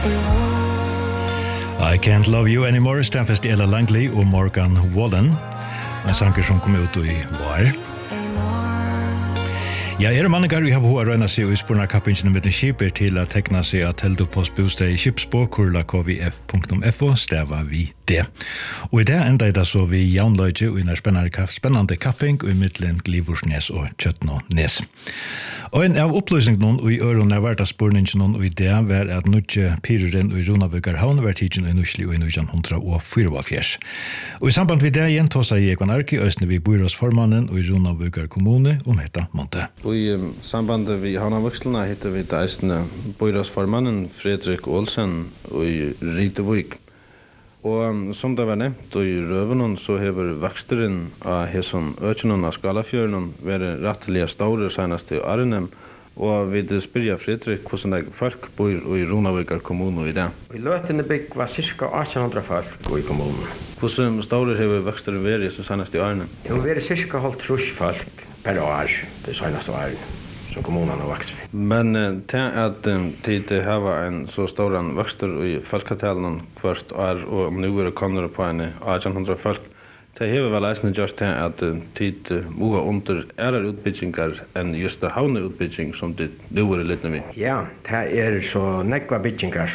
I Can't Love You Anymore, stamfest Ella Langley og Morgan Wallen. En sanger som kom ut i var. Ja, mannegar vi har hva røyna seg og spurnar kappingen med den skipper til å tekna seg at held på bostad i Kipsbå, kurla.kvf.fo, stava vi det. Og i det enda det så vi jaunløyge og innar spennande kapping og i middelen Glivorsnes og Kjøtnånes. Og en av opplysningen og i øron er verda spurningen og i det var at nudje Pyruren og Runavíkar havn var tidsen og i Nusli og i 1944. Og i samband med det igjen tåsa jeg Ekvan Arki, østene vi byrådsformannen og i Runavíkar kommune om hetta månte. I sambandet vi havnavøkslene hittar vi deisende byrådsformannen Fredrik Olsen i Ritevik. Og som det var nevnt, og i røvenen så hever veksteren av hesson økenen av Skalafjøren vært rettelig store senest i Arnhem, og vi spyrja Fredrik hvordan det folk bor i Runavíkar kommune i det. I løtene bygg var cirka 1800 folk i kommunen. Hvordan store hever veksteren vært så senest i Arnhem? Det har vært cirka 50 folk per år det seneste året som kommunen har vokst. Men til at tid har en så stor vekster i folketalen hvert år, og nå er det kommer på en 1800 folk, det har vel eisende gjort til at tid må under utbyggingar enn just det havneutbygging som det nå er litt med. Ja, det er så nekva byggingar